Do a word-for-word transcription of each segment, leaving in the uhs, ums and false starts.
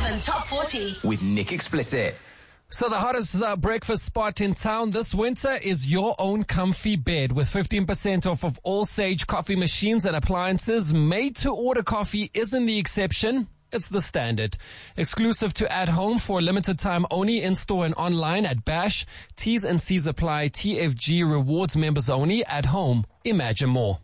seven Top forty with Nick Explicit. So the hottest uh, breakfast spot in town this winter is your own comfy bed with fifteen percent off of all Sage coffee machines and appliances. Made to order coffee isn't the exception. It's the standard. Exclusive to At Home for a limited time only, in-store and online at Bash. T's and C's apply. T F G rewards members only. At Home. Imagine more.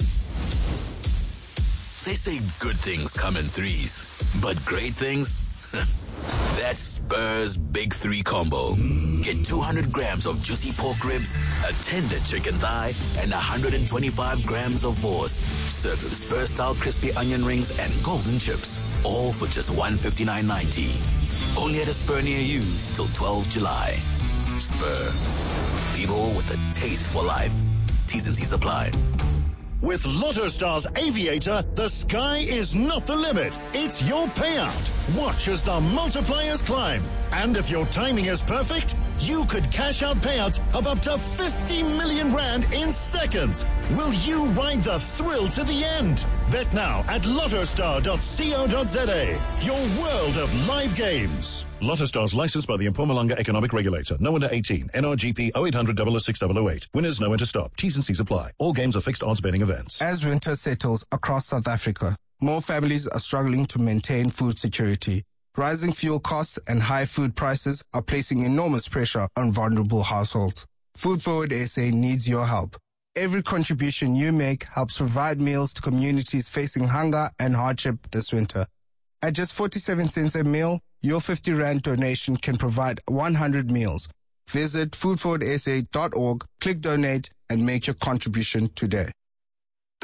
They say good things come in threes, but great things? That's Spur's Big Three Combo. Get two hundred grams of juicy pork ribs, a tender chicken thigh, and one hundred twenty-five grams of vorse. Served with Spur-style crispy onion rings and golden chips. All for just one hundred fifty-nine ninety. Only at a Spur near you till twelfth of July. Spur. People with a taste for life. T's and C's apply. With Lotto Stars Aviator, the sky is not the limit. It's your payout. Watch as the multipliers climb. And if your timing is perfect, you could cash out payouts of up to fifty million rand in seconds. Will you ride the thrill to the end? Bet now at lottostar dot co dot za. Your world of live games. Lotto Stars licensed by the Mpumalanga Economic Regulator. No under eighteen. N R G P oh eight hundred, double oh six, double oh eight. Winners know when to stop. T's and C's apply. All games are fixed odds betting events. As winter settles across South Africa, more families are struggling to maintain food security. Rising fuel costs and high food prices are placing enormous pressure on vulnerable households. Food Forward S A needs your help. Every contribution you make helps provide meals to communities facing hunger and hardship this winter. At just forty-seven cents a meal, your fifty rand donation can provide one hundred meals. Visit food forward s a dot org, click donate, and make your contribution today.